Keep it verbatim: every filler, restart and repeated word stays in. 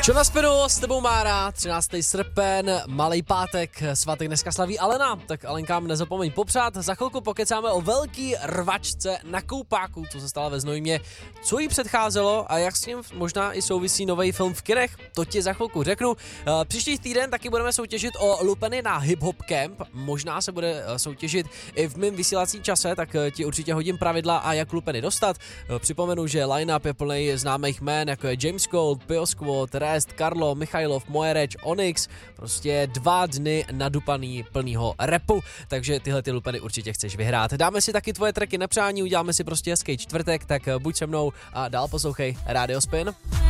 Čo na spedu, s tebou Mára, třináctého srpen, malej pátek, svátek dneska slaví Alena, tak Alenkám nezapomeň popřát, za chvilku pokecáme o velký rvačce na koupáku, co se stalo ve Znojmě, co jí předcházelo a jak s ním možná i souvisí nový film v kinech, to ti za chvilku řeknu. Příští týden taky budeme soutěžit o lupeny na Hip Hop Camp, možná se bude soutěžit i v mém vysílací čase, tak ti určitě hodím pravidla a jak lupeny dostat. Připomenu, že line-up je plný známých jmén, jako je James Gold, Pio Squad, Rest, Karlo, Michailov, Mojereč, Onyx, prostě dva dny nadupaný plnýho rapu, takže tyhle ty lupeny určitě chceš vyhrát. Dáme si taky tvoje tracky na přání, uděláme si prostě hezký čtvrtek, tak buď se mnou a dál poslouchej Radio Spin.